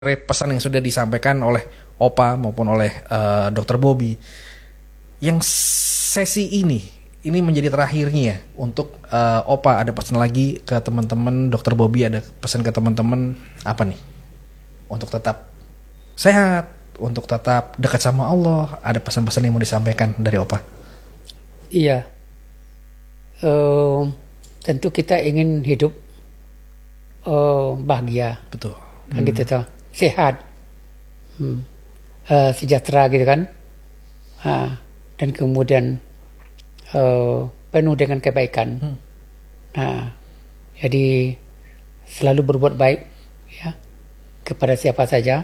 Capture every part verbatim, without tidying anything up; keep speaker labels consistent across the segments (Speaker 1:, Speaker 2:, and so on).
Speaker 1: pesan yang sudah disampaikan oleh Opa maupun oleh uh, dokter Bobby. Yang sesi ini, ini menjadi terakhirnya untuk uh, Opa. Ada pesan lagi ke teman-teman, dokter Bobby ada pesan ke teman-teman apa nih? Untuk tetap sehat, untuk tetap dekat sama Allah. Ada pesan-pesan yang mau disampaikan dari Opa?
Speaker 2: Iya, uh, tentu kita ingin hidup uh, bahagia.
Speaker 1: Betul.
Speaker 2: Kan gitu tuh, sehat, hmm. uh, sejahtera gitu kan, uh, dan kemudian uh, penuh dengan kebaikan. Hmm. Nah, jadi selalu berbuat baik ya kepada siapa saja.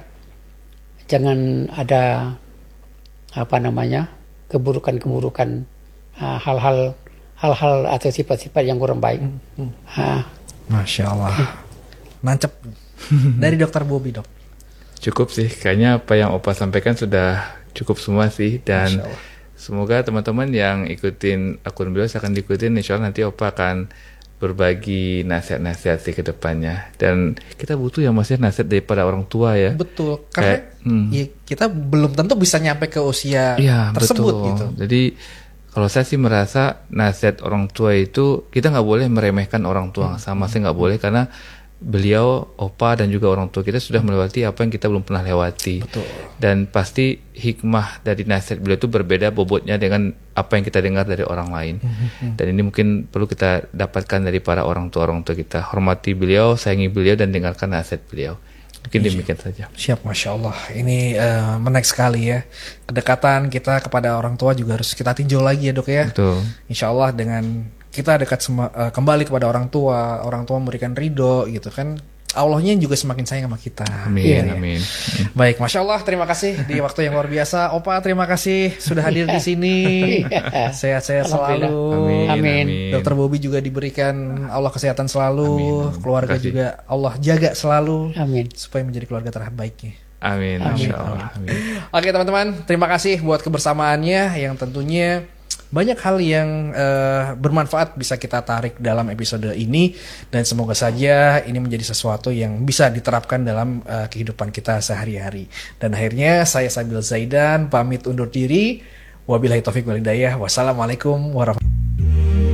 Speaker 2: Jangan ada apa namanya keburukan-keburukan, uh, hal-hal hal-hal atau sifat-sifat yang kurang baik. Hmm. Hmm. Uh,
Speaker 1: Masya Allah, nancep. Dari dokter Bobby, dok.
Speaker 3: Cukup sih, kayaknya apa yang Opa sampaikan sudah cukup semua sih. Dan semoga teman-teman yang ikutin akun beliau akan diikutin. Insya Allah nanti Opa akan berbagi nasihat-nasihat sih ke depannya. Dan kita butuh ya maksudnya nasihat daripada orang tua ya.
Speaker 1: Betul, karena
Speaker 3: Kayak, hmm.
Speaker 1: ya, kita belum tentu bisa nyampe ke usia
Speaker 3: ya,
Speaker 1: tersebut
Speaker 3: betul.
Speaker 1: gitu.
Speaker 3: Jadi kalau saya sih merasa nasihat orang tua itu kita nggak boleh meremehkan orang tua. Hmm. Sama sih nggak boleh, karena beliau, Opa dan juga orang tua kita sudah melewati apa yang kita belum pernah lewati.
Speaker 1: Betul.
Speaker 3: Dan pasti hikmah dari nasihat beliau itu berbeda bobotnya dengan apa yang kita dengar dari orang lain. Mm-hmm. Dan ini mungkin perlu kita dapatkan dari para orang tua orang tua kita. Hormati beliau, sayangi beliau, dan dengarkan nasihat beliau. Mungkin Insya. demikian saja.
Speaker 1: Siap, Masya Allah. Ini uh, menarik sekali ya. Kedekatan kita kepada orang tua juga harus kita tinjau lagi ya, dok ya.
Speaker 3: Betul.
Speaker 1: Insya Allah dengan kita dekat sema, uh, kembali kepada orang tua, orang tua memberikan ridho gitu kan, Allahnya juga semakin sayang sama kita.
Speaker 3: Amin,
Speaker 1: ya,
Speaker 3: amin.
Speaker 1: Ya. Baik, Masya Allah, terima kasih di waktu yang luar biasa. Opa, terima kasih sudah hadir di sini. Sehat-sehat selalu.
Speaker 3: Amin, amin.
Speaker 1: Dokter Bobby juga diberikan Allah kesehatan selalu. Amin. Keluarga juga Allah jaga selalu. Amin. Supaya menjadi keluarga terbaiknya.
Speaker 3: Amin, Masya Allah. Amin.
Speaker 1: Oke teman-teman, terima kasih buat kebersamaannya yang tentunya banyak hal yang uh, bermanfaat bisa kita tarik dalam episode ini, dan semoga saja ini menjadi sesuatu yang bisa diterapkan dalam uh, kehidupan kita sehari-hari. Dan akhirnya saya Sabil Zaidan pamit undur diri. Wabillahi taufik wal hidayah. Wassalamualaikum warahmatullahi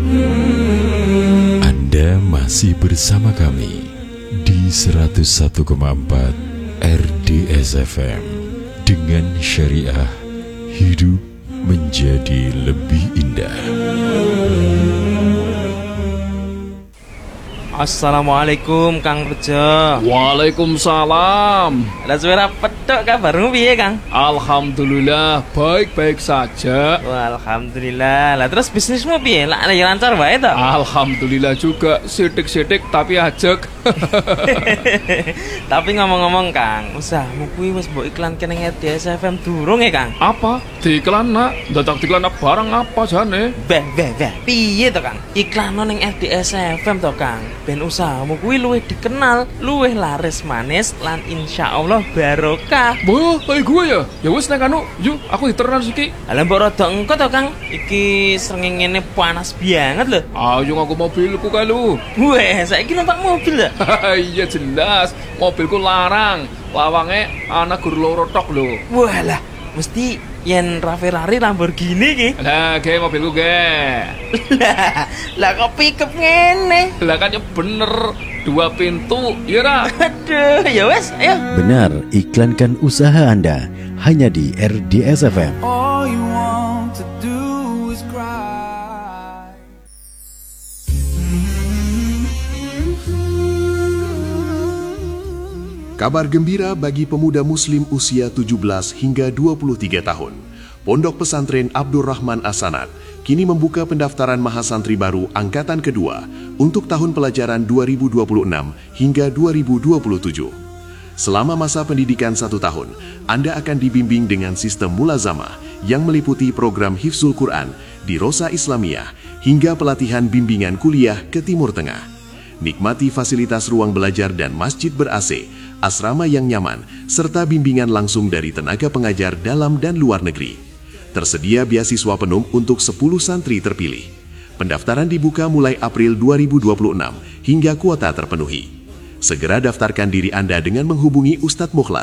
Speaker 1: wabarakatuh.
Speaker 4: Anda masih bersama kami di seratus satu koma empat R D S F M dengan syariah hidup menjadi lebih indah.
Speaker 5: Assalamualaikum Kang Rejo.
Speaker 6: Waalaikumsalam.
Speaker 5: Lah suara pedok kabarmu piye Kang?
Speaker 6: Alhamdulillah baik-baik saja.
Speaker 5: Wah, alhamdulillah. Lah terus bisnismu piye? Lah ya lancar wae to?
Speaker 6: Alhamdulillah juga, sidik-sidik tapi ajek.
Speaker 5: Tapi ngomong-ngomong Kang, usahamu kuwi wis mbok iklanke ning R D S F M durung ya Kang?
Speaker 6: Apa? Diiklan nak? Dadak diiklan barang apa jane?
Speaker 5: Beh, beh, beh. Piye to Kang? Iklan ning R D S F M to Kang. Ben usahamu kuwi luwih dikenal, luwih laris manis, lan insyaallah barokah.
Speaker 6: Boh, kayak gue ya? Ya wis nek anu, yuk aku diternan siki.
Speaker 5: Lah mbok rada engko to Kang. Iki srengenge panas banget lho.
Speaker 6: Ayo ngaku mobilku kae lu.
Speaker 5: Weh, saiki numpak mobil lho.
Speaker 6: Iya jelas, mobilku larang. Lawange ana gur loro tok lho.
Speaker 5: Walah, mesti yen Ferrari Lamborghini ki.
Speaker 6: Lah, ge mobilku ge.
Speaker 5: Lah, lah kok pickup ngene?
Speaker 6: Lah kan ya bener, dua pintu, ya ra?
Speaker 5: Aduh, ya wes, ayo.
Speaker 4: Benar, iklankan usaha Anda hanya di R D S F M.
Speaker 7: All you want to do is cry.
Speaker 8: Kabar gembira bagi pemuda muslim usia tujuh belas hingga dua puluh tiga tahun. Pondok Pesantren Abdurrahman As-Sanad kini membuka pendaftaran mahasantri baru angkatan kedua untuk tahun pelajaran dua ribu dua puluh enam hingga dua ribu dua puluh tujuh. Selama masa pendidikan satu tahun, Anda akan dibimbing dengan sistem mulazamah yang meliputi program Hifzul Quran di Rosa Islamiyah hingga pelatihan bimbingan kuliah ke Timur Tengah. Nikmati fasilitas ruang belajar dan masjid ber-A C, asrama yang nyaman, serta bimbingan langsung dari tenaga pengajar dalam dan luar negeri. Tersedia beasiswa penuh untuk sepuluh santri terpilih. Pendaftaran dibuka mulai April dua ribu dua puluh enam hingga kuota terpenuhi. Segera daftarkan diri Anda dengan menghubungi Ustadz Mukhlas